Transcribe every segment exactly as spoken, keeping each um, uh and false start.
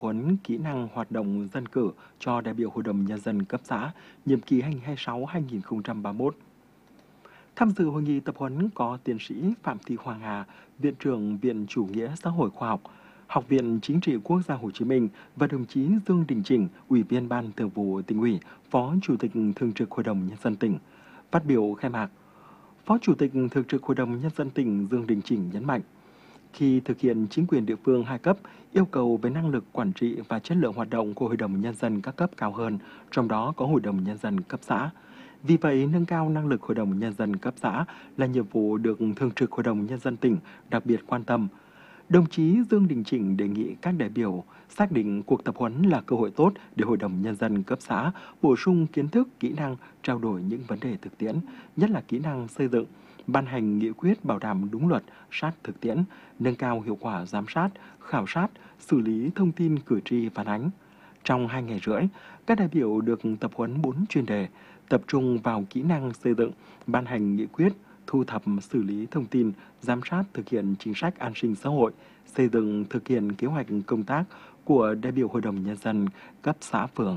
huấn kỹ năng hoạt động dân cử cho đại biểu Hội đồng Nhân dân cấp xã, nhiệm kỳ hai nghìn không trăm hai mươi sáu đến hai nghìn không trăm ba mươi mốt. Tham dự hội nghị tập huấn có tiến sĩ Phạm Thị Hoàng Hà, Viện trưởng Viện Chủ nghĩa Xã hội Khoa học, Học viện Chính trị Quốc gia Hồ Chí Minh và đồng chí Dương Đình Chỉnh, Ủy viên Ban Thường vụ Tỉnh ủy, Phó Chủ tịch Thường trực Hội đồng Nhân dân tỉnh. Phát biểu khai mạc, Phó Chủ tịch Thường trực Hội đồng Nhân dân tỉnh Dương Đình Chỉnh nhấn mạnh, khi thực hiện chính quyền địa phương hai cấp, yêu cầu về năng lực quản trị và chất lượng hoạt động của Hội đồng Nhân dân các cấp cao hơn, trong đó có Hội đồng Nhân dân cấp xã. Vì vậy, nâng cao năng lực Hội đồng Nhân dân cấp xã là nhiệm vụ được Thường trực Hội đồng Nhân dân tỉnh đặc biệt quan tâm. Đồng chí Dương Đình Chỉnh đề nghị các đại biểu xác định cuộc tập huấn là cơ hội tốt để Hội đồng Nhân dân cấp xã bổ sung kiến thức, kỹ năng, trao đổi những vấn đề thực tiễn, nhất là kỹ năng xây dựng, ban hành nghị quyết bảo đảm đúng luật, sát thực tiễn, nâng cao hiệu quả giám sát, khảo sát, xử lý thông tin cử tri phản ánh. Trong hai ngày rưỡi, các đại biểu được tập huấn bốn chuyên đề, tập trung vào kỹ năng xây dựng, ban hành nghị quyết, thu thập xử lý thông tin, giám sát thực hiện chính sách an sinh xã hội, xây dựng thực hiện kế hoạch công tác của đại biểu Hội đồng Nhân dân cấp xã phường.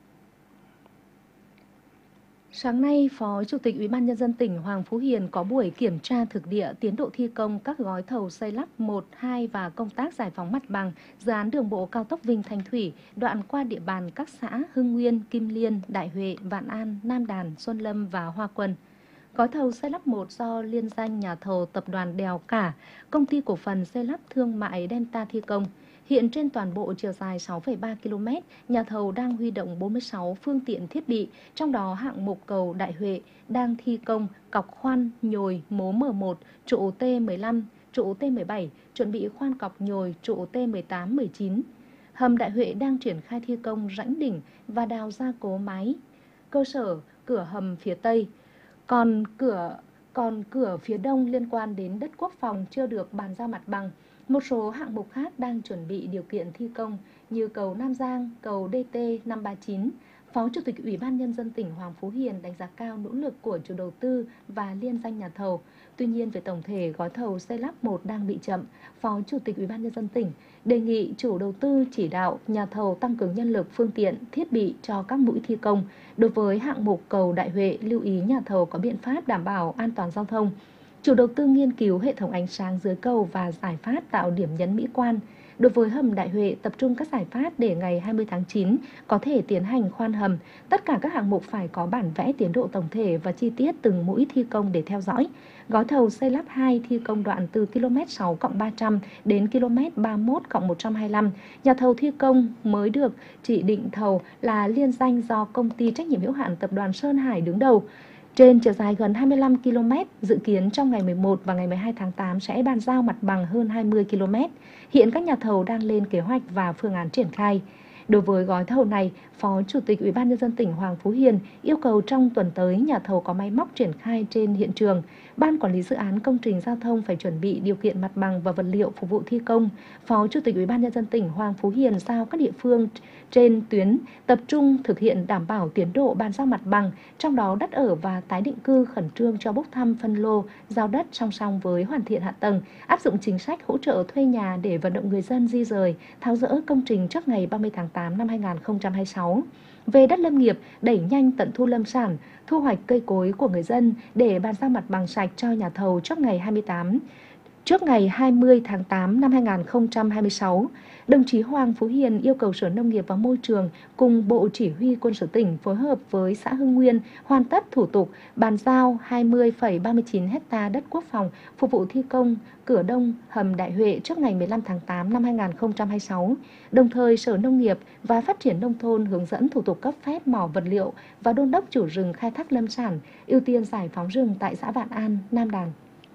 Sáng nay, Phó Chủ tịch Ủy ban Nhân dân tỉnh Hoàng Phú Hiền có buổi kiểm tra thực địa tiến độ thi công các gói thầu xây lắp một, hai và công tác giải phóng mặt bằng dự án đường bộ cao tốc Vinh Thanh Thủy đoạn qua địa bàn các xã Hưng Nguyên, Kim Liên, Đại Huệ, Vạn An, Nam Đàn, Xuân Lâm và Hoa Quân. Gói thầu xây lắp một do liên danh nhà thầu Tập đoàn Đèo Cả, Công ty cổ phần xây lắp thương mại Delta thi công. Hiện trên toàn bộ chiều dài sáu phẩy ba ki lô mét, nhà thầu đang huy động bốn mươi sáu phương tiện thiết bị, trong đó hạng mục cầu Đại Huệ đang thi công cọc khoan nhồi mố M một, trụ T mười lăm, trụ T mười bảy, chuẩn bị khoan cọc nhồi trụ T mười tám, mười chín. Hầm Đại Huệ đang triển khai thi công rãnh đỉnh và đào gia cố mái cơ sở cửa hầm phía Tây. Còn cửa còn cửa phía Đông liên quan đến đất quốc phòng chưa được bàn giao mặt bằng. Một số hạng mục khác đang chuẩn bị điều kiện thi công như cầu Nam Giang, cầu D T năm ba chín. Phó Chủ tịch Ủy ban Nhân dân tỉnh Hoàng Phú Hiền đánh giá cao nỗ lực của chủ đầu tư và liên danh nhà thầu. Tuy nhiên, về tổng thể, gói thầu xây lắp một đang bị chậm. Phó Chủ tịch Ủy ban Nhân dân tỉnh đề nghị chủ đầu tư chỉ đạo nhà thầu tăng cường nhân lực, phương tiện, thiết bị cho các mũi thi công. Đối với hạng mục cầu Đại Huệ, lưu ý nhà thầu có biện pháp đảm bảo an toàn giao thông. Chủ đầu tư nghiên cứu hệ thống ánh sáng dưới cầu và giải pháp tạo điểm nhấn mỹ quan. Đối với hầm Đại Huệ, tập trung các giải pháp để ngày hai mươi tháng chín có thể tiến hành khoan hầm. Tất cả các hạng mục phải có bản vẽ tiến độ tổng thể và chi tiết từng mũi thi công để theo dõi. Gói thầu xây lắp hai thi công đoạn từ ki lô mét sáu cộng ba trăm đến ki lô mét ba mươi mốt cộng một trăm hai mươi lăm. Nhà thầu thi công mới được chỉ định thầu là liên danh do Công ty trách nhiệm hữu hạn Tập đoàn Sơn Hải đứng đầu. Trên chiều dài gần hai mươi lăm ki lô mét, dự kiến trong ngày mười một và ngày mười hai tháng tám sẽ bàn giao mặt bằng hơn hai mươi ki lô mét. Hiện các nhà thầu đang lên kế hoạch và phương án triển khai. Đối với gói thầu này, Phó Chủ tịch Ủy ban Nhân dân tỉnh Hoàng Phú Hiền yêu cầu trong tuần tới nhà thầu có máy móc triển khai trên hiện trường. Ban quản lý dự án công trình giao thông phải chuẩn bị điều kiện mặt bằng và vật liệu phục vụ thi công. Phó Chủ tịch Ủy ban Nhân dân tỉnh Hoàng Phú Hiền giao các địa phương trên tuyến tập trung thực hiện đảm bảo tiến độ bàn giao mặt bằng, trong đó đất ở và tái định cư khẩn trương cho bốc thăm phân lô, giao đất song song với hoàn thiện hạ tầng, áp dụng chính sách hỗ trợ thuê nhà để vận động người dân di rời, tháo dỡ công trình trước ngày ba mươi tháng tám năm hai nghìn không trăm hai mươi sáu. Về đất lâm nghiệp, đẩy nhanh tận thu lâm sản, thu hoạch cây cối của người dân để bàn giao mặt bằng sạch cho nhà thầu trước ngày hai mươi tám Trước ngày hai mươi tháng tám năm hai nghìn không trăm hai mươi sáu, đồng chí Hoàng Phú Hiền yêu cầu Sở Nông nghiệp và Môi trường cùng Bộ Chỉ huy Quân sự tỉnh phối hợp với xã Hưng Nguyên hoàn tất thủ tục bàn giao hai mươi phẩy ba mươi chín ha đất quốc phòng phục vụ thi công cửa Đông hầm Đại Huệ trước ngày mười lăm tháng tám năm hai nghìn không trăm hai mươi sáu. Đồng thời, Sở Nông nghiệp và Phát triển Nông thôn hướng dẫn thủ tục cấp phép mỏ vật liệu và đôn đốc chủ rừng khai thác lâm sản, ưu tiên giải phóng rừng tại xã Vạn An, Nam Đàn.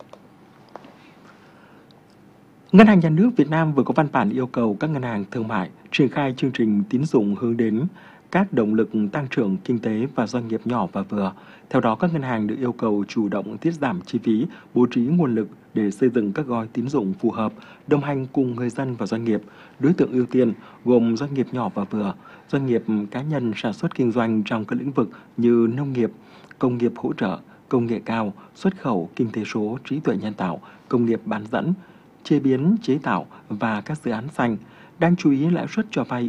Ngân hàng Nhà nước Việt Nam vừa có văn bản yêu cầu các ngân hàng thương mại triển khai chương trình tín dụng hướng đến các động lực tăng trưởng kinh tế và doanh nghiệp nhỏ và vừa. Theo đó, các ngân hàng được yêu cầu chủ động tiết giảm chi phí, bố trí nguồn lực để xây dựng các gói tín dụng phù hợp, đồng hành cùng người dân và doanh nghiệp. Đối tượng ưu tiên gồm doanh nghiệp nhỏ và vừa, doanh nghiệp cá nhân sản xuất kinh doanh trong các lĩnh vực như nông nghiệp, công nghiệp hỗ trợ, công nghệ cao, xuất khẩu, kinh tế số, trí tuệ nhân tạo, công nghiệp bán dẫn, chế biến, chế tạo và các dự án xanh. Đáng chú ý, lãi suất cho vay